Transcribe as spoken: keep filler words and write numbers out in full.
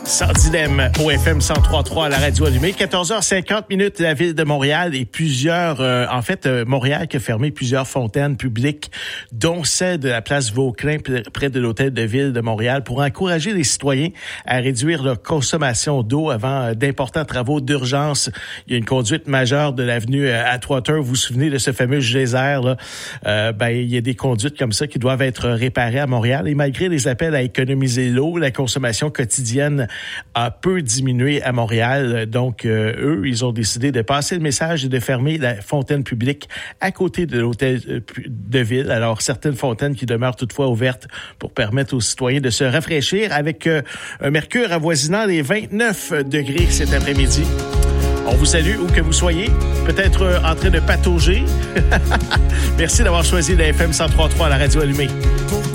Sans dilemme au F M cent trois point trois à la radio allumée. quatorze heures cinquante minutes, la ville de Montréal et plusieurs... Euh, en fait, euh, Montréal qui a fermé plusieurs fontaines publiques, dont celle de la place Vauquelin, près de l'hôtel de ville de Montréal, pour encourager les citoyens à réduire leur consommation d'eau avant euh, d'importants travaux d'urgence. Il y a une conduite majeure de l'avenue euh, Atwater. Vous vous souvenez de ce fameux geyser, là? Euh, ben, il y a des conduites comme ça qui doivent être réparées à Montréal. Et malgré les appels à économiser l'eau, la consommation quotidienne a peu diminué à Montréal. Donc, euh, eux, ils ont décidé de passer le message et de fermer la fontaine publique à côté de l'hôtel de ville. Alors, certaines fontaines qui demeurent toutefois ouvertes pour permettre aux citoyens de se rafraîchir avec euh, un mercure avoisinant les vingt-neuf degrés cet après-midi. On vous salue où que vous soyez, peut-être euh, en train de patauger. Merci d'avoir choisi la F M cent trois point trois à la radio allumée.